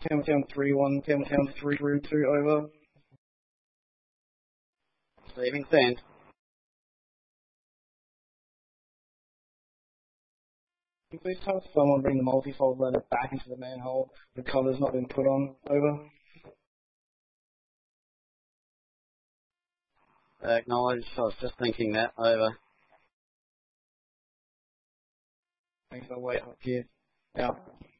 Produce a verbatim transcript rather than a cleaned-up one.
Campbelltown three one, Campbelltown three through two, over. Receiving send. Can you please tell someone bring the multi-fold ladder back into the manhole? The cover's not been put on, over. Acknowledged. I was just thinking that, over. Thanks, I'll wait up here. Out.